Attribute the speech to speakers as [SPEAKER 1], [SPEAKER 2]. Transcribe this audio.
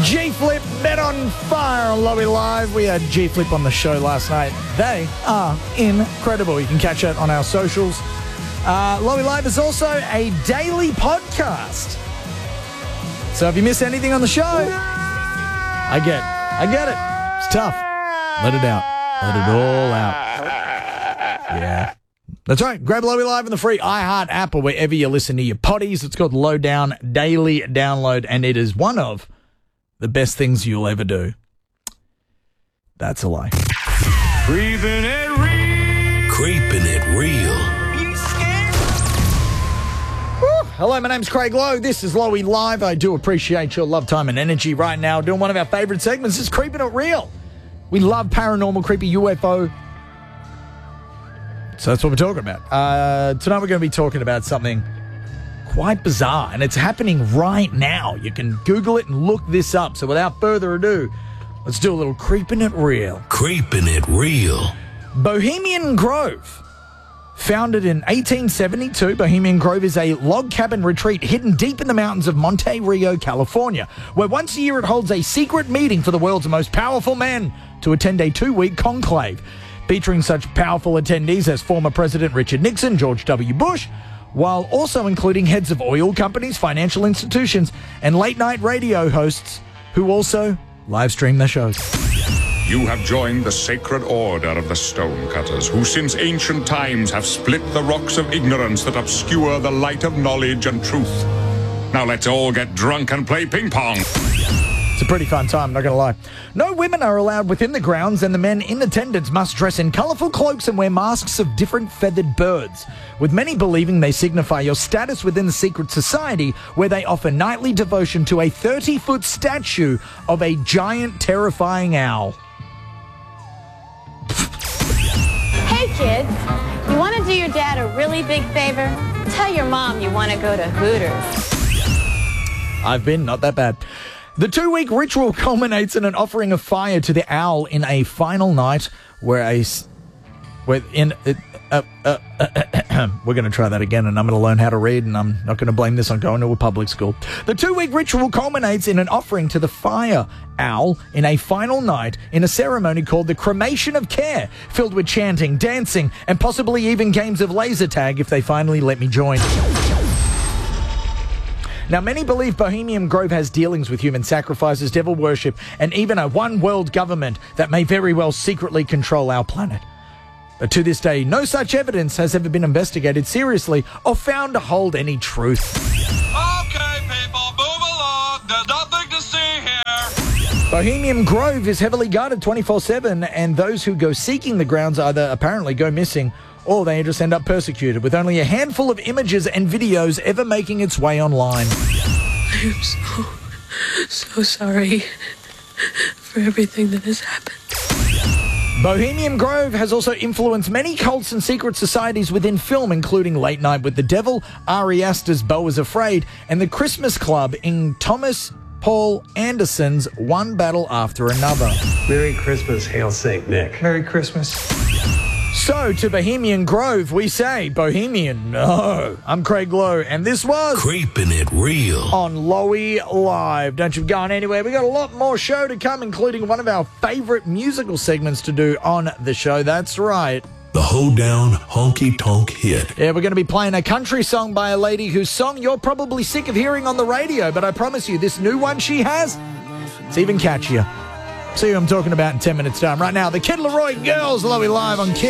[SPEAKER 1] G-Flip, Bet on Fire on Lowy Live. We had G-Flip on the show last night. They are incredible. You can catch it on our socials. Lowy Live is also a daily podcast. So if you miss anything on the show, I get it. It's tough. Let it out. Let it all out. Yeah. That's right. Grab Lowy Live in the free iHeart app or wherever you listen to your potties. It's called Lowdown Daily Download, and it is one of the best things you'll ever do. That's a lie.
[SPEAKER 2] Creeping it real.
[SPEAKER 3] Creeping it real.
[SPEAKER 1] Hello, my name's Craig Lowe. This is Lowy Live. I do appreciate your love, time, and energy right now. Doing one of our favourite segments is Creeping It Real. We love paranormal, creepy UFO. So that's what we're talking about. Tonight we're going to be talking about something quite bizarre, and it's happening right now. You can Google it and look this up. So without further ado, let's do a little Creeping It Real.
[SPEAKER 3] Creeping it real.
[SPEAKER 1] Bohemian Grove. Founded in 1872, Bohemian Grove is a log cabin retreat hidden deep in the mountains of Monte Rio, California, where once a year it holds a secret meeting for the world's most powerful men to attend a 2-week conclave, featuring such powerful attendees as former President Richard Nixon, George W. Bush, while also including heads of oil companies, financial institutions, and late-night radio hosts who also live stream their shows.
[SPEAKER 2] You have joined the sacred order of the Stonecutters, who since ancient times have split the rocks of ignorance that obscure the light of knowledge and truth. Now let's all get drunk and play ping pong.
[SPEAKER 1] It's a pretty fun time, not going to lie. No women are allowed within the grounds, and the men in attendance must dress in colourful cloaks and wear masks of different feathered birds, with many believing they signify your status within the secret society, where they offer nightly devotion to a 30-foot statue of a giant, terrifying owl.
[SPEAKER 4] Hey kids, you want to do your dad a really big favor? Tell your mom you want to go to Hooters.
[SPEAKER 1] I've been, not that bad. The 2-week ritual culminates in an offering of fire to the owl in a final night where we're going to try that again, and I'm going to learn how to read, and I'm not going to blame this on going to a public school. The 2-week ritual culminates in an offering to the fire owl in a final night in a ceremony called the Cremation of Care, filled with chanting, dancing, and possibly even games of laser tag if they finally let me join. Now, many believe Bohemian Grove has dealings with human sacrifices, devil worship, and even a one-world government that may very well secretly control our planet. But to this day, no such evidence has ever been investigated seriously or found to hold any truth.
[SPEAKER 5] Okay, people, move along. There's nothing to see here.
[SPEAKER 1] Bohemian Grove is heavily guarded 24/7, and those who go seeking the grounds either apparently go missing or they just end up persecuted, with only a handful of images and videos ever making its way online.
[SPEAKER 6] I am so sorry for everything that has happened.
[SPEAKER 1] Bohemian Grove has also influenced many cults and secret societies within film, including Late Night with the Devil, Ari Aster's Beau is Afraid, and the Christmas Club in Thomas Paul Anderson's One Battle After Another.
[SPEAKER 7] Merry Christmas, Hail St. Nick.
[SPEAKER 8] Merry Christmas.
[SPEAKER 1] So, to Bohemian Grove, we say, Bohemian, no. I'm Craig Lowe, and this was
[SPEAKER 3] Creeping it real.
[SPEAKER 1] on Lowy Live. Don't you go anywhere. We got a lot more show to come, including one of our favourite musical segments to do on the show. That's right.
[SPEAKER 3] The Hoedown Honky Tonk Hit.
[SPEAKER 1] Yeah, we're going to be playing a country song by a lady whose song you're probably sick of hearing on the radio, but I promise you, this new one she has, it's even catchier. See who I'm talking about in 10 minutes' time. Right now, the Kid Laroi Girls, Lowy Live on Kiss.